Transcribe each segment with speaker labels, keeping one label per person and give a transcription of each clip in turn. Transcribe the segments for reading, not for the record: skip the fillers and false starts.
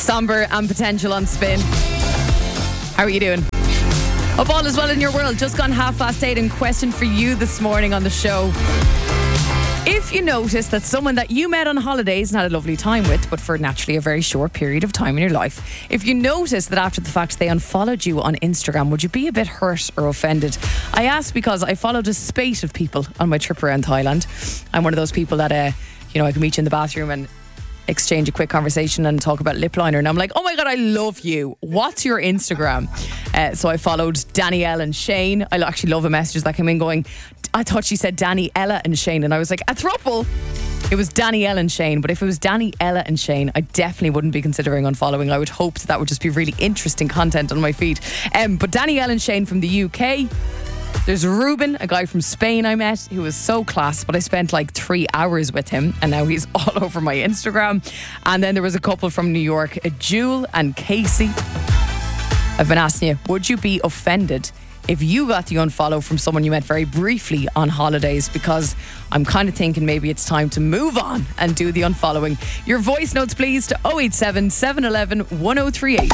Speaker 1: Somber and Potential on Spin. How are you doing? Hope all is well in your world. Just gone 8:30 and question for you this morning on the show. If you notice that someone that you met on holidays and had a lovely time with, but for naturally a very short period of time in your life, if you notice that after the fact they unfollowed you on Instagram, would you be a bit hurt or offended? I ask because I followed a spate of people on my trip around Thailand. I'm one of those people that, I can meet you in the bathroom and exchange a quick conversation and talk about lip liner, and I'm like, oh my god, I love you, what's your Instagram? So I followed Danielle and Shane. I actually love the messages that came in going, I thought she said Daniela and Shane, and I was like, a throuple. It was Danielle and Shane, but if it was Daniela and Shane, I definitely wouldn't be considering unfollowing. I would hope that would just be really interesting content on my feed. But Danielle and Shane from the UK. There's Ruben, a guy from Spain I met who was so class, but I spent like 3 hours with him and now he's all over my Instagram. And then there was a couple from New York, Jewel and Casey. I've been asking you, would you be offended if you got the unfollow from someone you met very briefly on holidays? Because I'm kind of thinking maybe it's time to move on and do the unfollowing. Your voice notes please to 087 711 1038.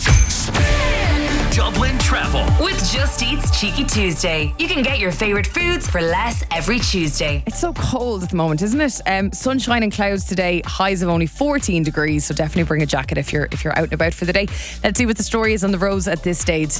Speaker 2: Dublin Travel
Speaker 3: with Just Eat's Cheeky Tuesday. You can get your favourite foods for less every Tuesday.
Speaker 1: It's so cold at the moment, isn't it? Sunshine and clouds today, highs of only 14 degrees, so definitely bring a jacket if you're out and about for the day. Let's see what the story is on the roads at this stage.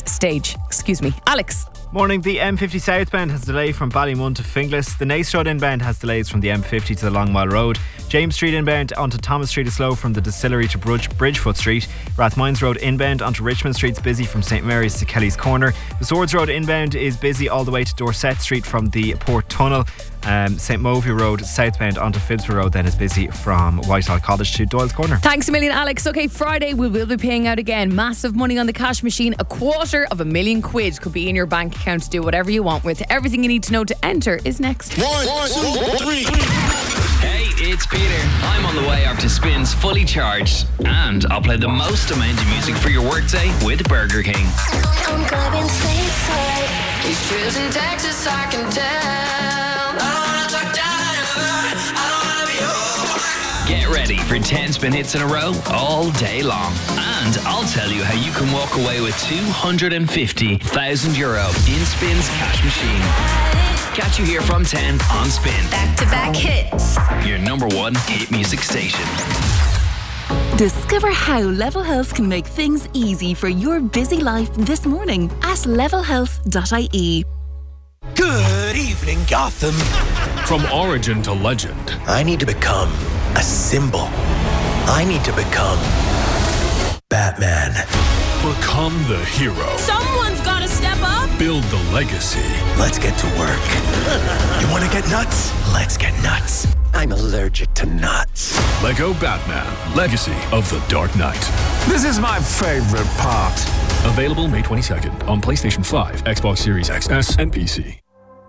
Speaker 1: Alex.
Speaker 4: Morning. The M50 southbound has delay from Ballymun to Finglas. The Nace Road inbound has delays from the M50 to the Long Mile Road. James Street inbound onto Thomas Street is slow from the Distillery to Bridgefoot Street. Rathmines Road inbound onto Richmond Street is busy from St Mary's to Kelly's Corner. The Swords Road inbound is busy all the way to Dorset Street from the Port Tunnel. St Movie Road southbound onto Phibsborough Road then is busy from Whitehall College to Doyle's Corner.
Speaker 1: Thanks a million, Alex. Okay, Friday we will be paying out again. Massive money on the cash machine. £250,000 could be in your bank account to do whatever you want with. Everything you need to know to enter is next.
Speaker 2: 1, 2, 3. Hey, it's Peter. I'm on the way up to Spins Fully Charged, and I'll play the most amount of music for your workday with Burger King.
Speaker 5: I'm going stateside. These trips in Texas, I can tell.
Speaker 2: Get ready for 10 spin hits in a row all day long. And I'll tell you how you can walk away with €250,000 in Spin's cash machine. Catch you here from 10 on Spin.
Speaker 3: Back-to-back hits.
Speaker 2: Your number one hit music station.
Speaker 6: Discover how Level Health can make things easy for your busy life this morning at levelhealth.ie.
Speaker 7: Good evening, Gotham.
Speaker 8: From origin to legend,
Speaker 7: I need to become a symbol. I need to become Batman.
Speaker 8: become the hero.
Speaker 6: Someone's got to step up.
Speaker 8: Build the legacy.
Speaker 7: Let's get to work. You want to get nuts? Let's get nuts. I'm allergic to nuts.
Speaker 8: Lego Batman, Legacy of the Dark Knight.
Speaker 9: This is my favorite part.
Speaker 8: Available May 22nd on PlayStation 5, Xbox Series XS and PC.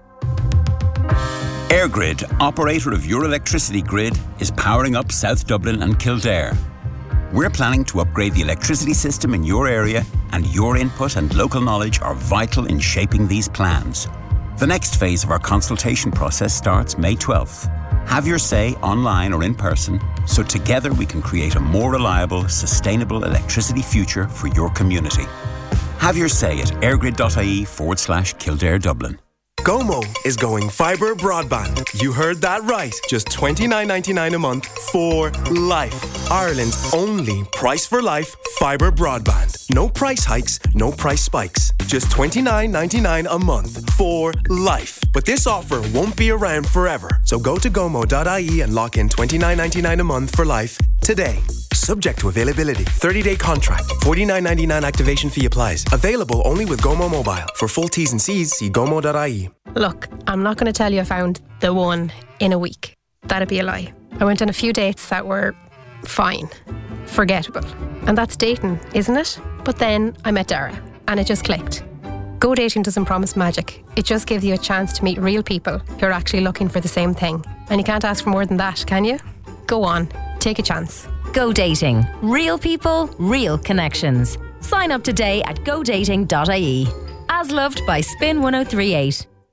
Speaker 10: EirGrid, operator of your electricity grid, is powering up South Dublin and Kildare. We're planning to upgrade the electricity system in your area, and your input and local knowledge are vital in shaping these plans. The next phase of our consultation process starts May 12th. Have your say online or in person, so together we can create a more reliable, sustainable electricity future for your community. Have your say at airgrid.ie/Kildare Dublin.
Speaker 11: Gomo is going fibre broadband. You heard that right. Just $29.99 a month for life. Ireland's only price for life fibre broadband. No price hikes, no price spikes. Just $29.99 a month for life. But this offer won't be around forever. So go to gomo.ie and lock in $29.99 a month for life today. Subject to availability. 30-day contract. $49.99 activation fee applies. Available only with Gomo Mobile. For full T's and C's, see gomo.ie.
Speaker 12: Look, I'm not going to tell you I found the one in a week. That'd be a lie. I went on a few dates that were fine, forgettable. And that's dating, isn't it? But then I met Dara and it just clicked. Go dating doesn't promise magic. It just gives you a chance to meet real people who are actually looking for the same thing. And you can't ask for more than that, can you? Go on, take a chance.
Speaker 3: Go dating. Real people, real connections. Sign up today at godating.ie. As loved by Spin 1038.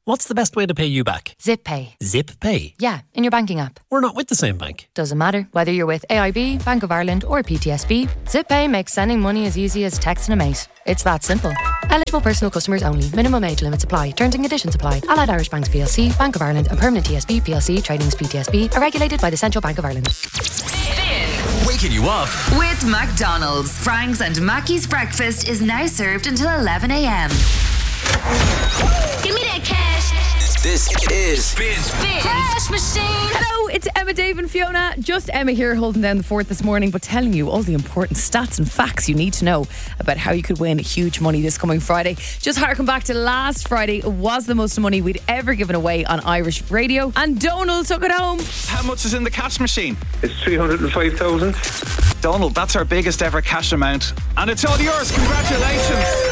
Speaker 13: What's the best way to pay you back?
Speaker 14: Zip Pay.
Speaker 13: Zip Pay?
Speaker 14: Yeah, in your banking app.
Speaker 13: We're not with the same bank.
Speaker 14: Doesn't matter. Whether you're with AIB, Bank of Ireland or PTSB, Zip Pay makes sending money as easy as texting a mate. It's that simple. Eligible personal customers only. Minimum age limits apply. Terms and conditions apply. Allied Irish Banks PLC, Bank of Ireland and Permanent TSB PLC, Tradings PTSB are regulated by the Central Bank of Ireland.
Speaker 2: Waking you up
Speaker 3: With McDonald's, Frank's and Mackey's breakfast is now served until 11 a.m.
Speaker 5: Give me that cash.
Speaker 2: This is Spin
Speaker 3: Cash Machine.
Speaker 1: Hello, it's Emma, Dave and Fiona. Just Emma here holding down the fort this morning, but telling you all the important stats and facts you need to know about how you could win huge money this coming Friday. Just harken back to last Friday. It was the most money we'd ever given away on Irish radio, and Donald took it home.
Speaker 15: How much is in the cash machine?
Speaker 16: It's 305,000.
Speaker 15: Donald, that's our biggest ever cash amount, and it's all yours. Congratulations.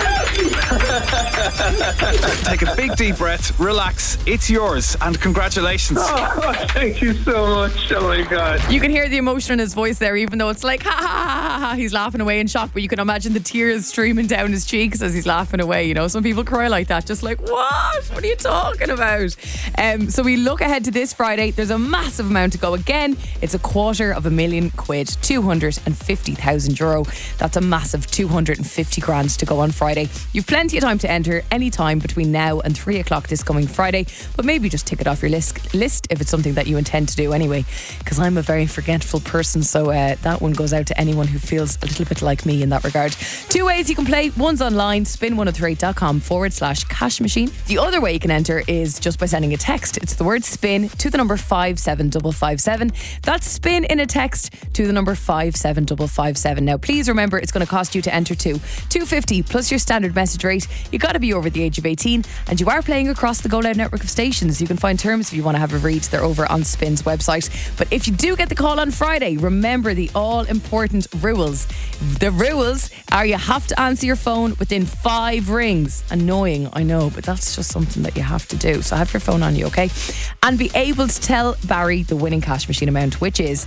Speaker 15: Take a big deep breath, relax, it's yours, and congratulations.
Speaker 16: Oh, thank you so much. Oh my God.
Speaker 1: You can hear the emotion in his voice there, even though it's like, ha ha ha ha, he's laughing away in shock, but you can imagine the tears streaming down his cheeks as he's laughing away. You know, some people cry like that, just like, what are you talking about? So we look ahead to this Friday. There's a massive amount to go. Again, it's £250,000, 250,000 euro. That's a massive 250 grand to go on Friday. You've plenty of time to enter any time between now and 3 o'clock this coming Friday, but maybe just tick it off your list if it's something that you intend to do anyway, because I'm a very forgetful person, so that one goes out to anyone who feels a little bit like me in that regard. Two ways you can play. One's online, spin103.com/cash machine. The other way you can enter is just by sending a text. It's the word spin to the number 57557. That's spin in a text to the number 57557. Now please remember, it's going to cost you to enter to $250 plus your standard message rate. You got to be over the age of 18, and you are playing across the Go Loud network of stations. You can find terms if you want to have a read. They're over on Spin's website. But if you do get the call on Friday, remember the all-important rules. The rules are you have to answer your phone within 5 rings. Annoying, I know, but that's just something that you have to do. So have your phone on you, okay? And be able to tell Barry the winning cash machine amount, which is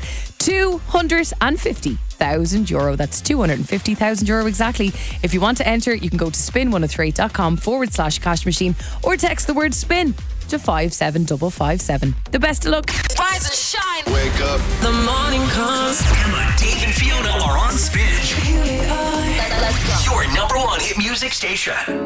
Speaker 1: €250,000. That's €250,000 exactly. If you want to enter, you can go to spin103.com/cash machine or text the word spin to 57557. The best of luck.
Speaker 3: Rise and shine.
Speaker 2: Wake up.
Speaker 3: The morning comes.
Speaker 2: Emma, Dave and Fiona are on Spin.
Speaker 3: Let's go.
Speaker 2: Your number one hit music station.